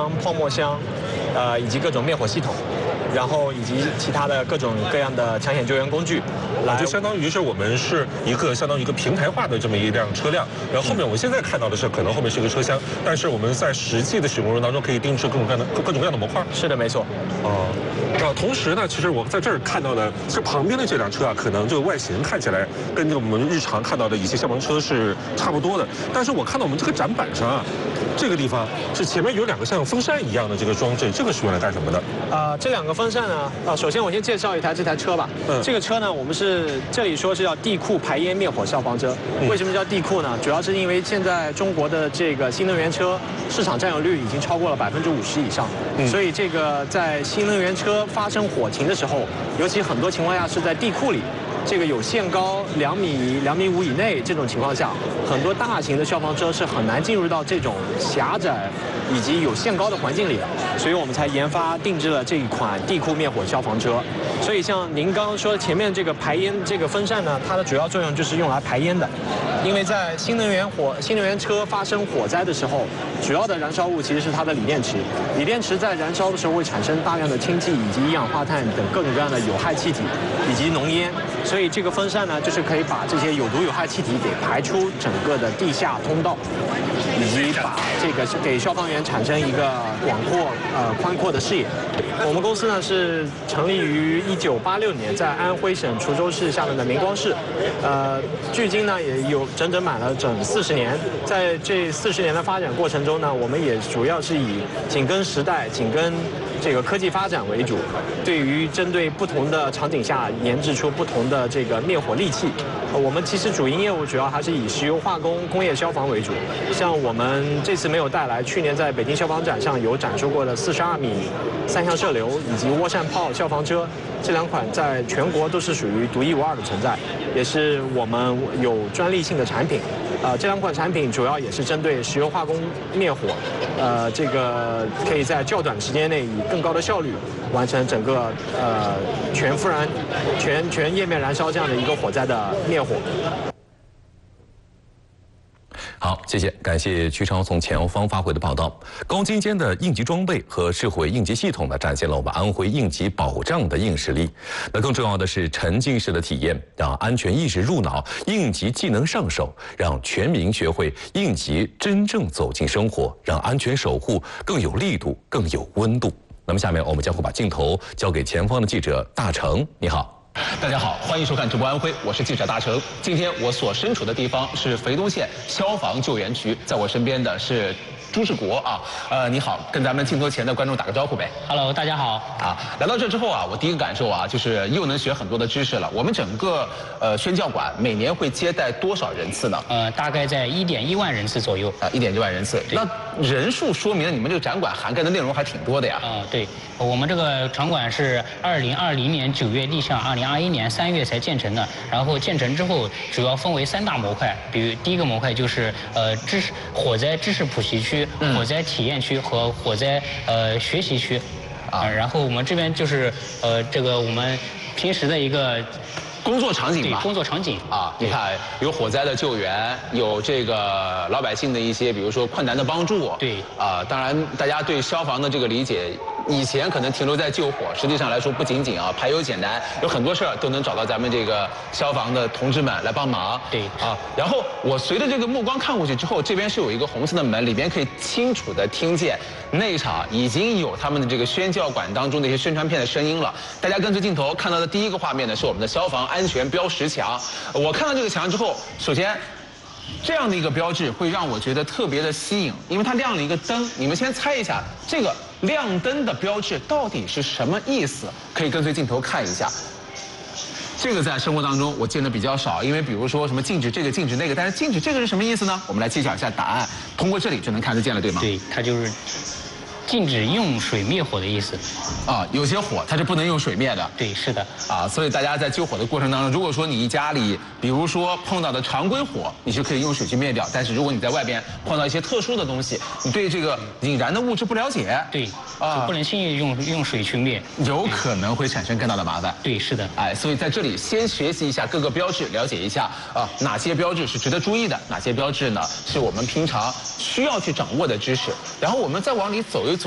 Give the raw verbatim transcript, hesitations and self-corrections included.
箱、泡沫箱，呃，以及各种灭火系统。 然后以及其他的各种各样的抢险救援工具，来就相当于是我们是一个相当于一个平台化的这么一辆车辆，然后后面我们现在看到的是可能后面是一个车厢，但是我们在实际的使用过程当中可以定制各种各样的各各种各样的模块。 是的，没错。 哦，啊，同时呢，其实我在这儿看到的这旁边的这辆车啊，可能这个外形看起来跟我们日常看到的一些消防车是差不多的，但是我看到我们这个展板上啊，这个地方是前面有两个像风扇一样的这个装置，这个是用来干什么的？ 啊、呃，这两个风扇呢，啊，首先我先介绍一台这台车吧。嗯，这个车呢，我们是这里说是叫地库排烟灭火消防车。为什么叫地库呢？主要是因为现在中国的这个新能源车市场占有率已经超过了百分之五十以上，嗯、所以这个在新能源车发生火情的时候，尤其很多情况下是在地库里。 这个有限高两米、两米五以内这种情况下，很多大型的消防车是很难进入到这种狭窄以及有限高的环境里的，所以我们才研发定制了这一款地库灭火消防车。所以像您刚刚说的前面这个排烟这个风扇呢，它的主要作用就是用来排烟的，因为在新能源火新能源车发生火灾的时候，主要的燃烧物其实是它的锂电池，锂电池在燃烧的时候会产生大量的氢气以及一氧化碳等各种各样的有害气体以及浓烟。 所以这个风扇呢，就是可以把这些有毒有害气体给排出整个的地下通道，以及把这个给消防员产生一个广阔呃宽阔的视野。我们公司呢是成立于一九八六年，在安徽省滁州市下面的明光市，呃，距今呢也有整整满了整四十年。在这四十年的发展过程中呢，我们也主要是以紧跟时代、紧跟 这个科技发展为主，对于针对不同的场景下研制出不同的这个灭火利器。我们其实主营业务主要还是以石油化工、工业消防为主。像我们这次没有带来，去年在北京消防展上有展出过的四十二米三相射流以及涡扇炮消防车，这两款在全国都是属于独一无二的存在，也是我们有专利性的产品。 呃，这两款产品主要也是针对石油化工灭火，呃，这个可以在较短时间内以更高的效率完成整个呃全复燃、全全页面燃烧这样的一个火灾的灭火。 好，谢谢，感谢曲超从前方发回的报道。高精尖的应急装备和智慧应急系统呢，展现了我们安徽应急保障的硬实力。那更重要的是沉浸式的体验，让安全意识入脑，应急技能上手，让全民学会应急真正走进生活，让安全守护更有力度，更有温度。那么下面我们将会把镜头交给前方的记者大成，你好。 大家好，欢迎收看直播安徽，我是记者大成。今天我所身处的地方是肥东县消防救援局，在我身边的是朱世国啊，呃，你好，跟咱们镜头前的观众打个招呼呗。 Hello， 大家好。 啊，来到这之后啊，我第一个感受啊，就是又能学很多的知识了。我们整个呃宣教馆每年会接待多少人次呢？ 呃，大概在一点一万人次左右。 啊，一点一万人次。那人数说明你们这个展馆涵盖的内容还挺多的呀。 啊、呃，对，我们这个场馆是二零二零年九月立项，二零二一年三月才建成的。然后建成之后，主要分为三大模块，比如第一个模块就是呃知识火灾知识普及区、嗯、火灾体验区和火灾呃学习区。啊、呃，然后我们这边就是呃这个我们平时的一个。 工作场景吧， 工作场景啊，你看有火灾的救援，有这个老百姓的一些，比如说困难的帮助。 对啊，当然大家对消防的这个理解，以前可能停留在救火，实际上来说不仅仅啊排忧解难，有很多事儿都能找到咱们这个消防的同志们来帮忙。 对啊，然后我随着这个目光看过去之后，这边是有一个红色的门，里边可以清楚的听见内场已经有他们的这个宣教馆当中的一些宣传片的声音了。大家跟着镜头看到的第一个画面呢，是我们的消防安全标识墙。我看到这个墙之后，首先这样的一个标志会让我觉得特别的吸引，因为它亮了一个灯。你们先猜一下，这个亮灯的标志到底是什么意思？可以跟随镜头看一下。这个在生活当中我见的比较少，因为比如说什么禁止这个禁止那个，但是禁止这个是什么意思呢？我们来揭晓一下答案，通过这里就能看得见了，对吗？ 对，它就是禁止用水灭火的意思。 啊，有些火它是不能用水灭的。 对，是的。 啊，所以大家在救火的过程当中，如果说你家里，比如说碰到的常规火，你是可以用水去灭掉。但是如果你在外边碰到一些特殊的东西，你对这个引燃的物质不了解， 对，啊，就不能轻易用用水去灭， 有可能会产生更大的麻烦。 对，是的。 哎，所以在这里先学习一下各个标志，了解一下啊哪些标志是值得注意的，哪些标志呢是我们平常需要去掌握的知识。然后我们再往里走一走。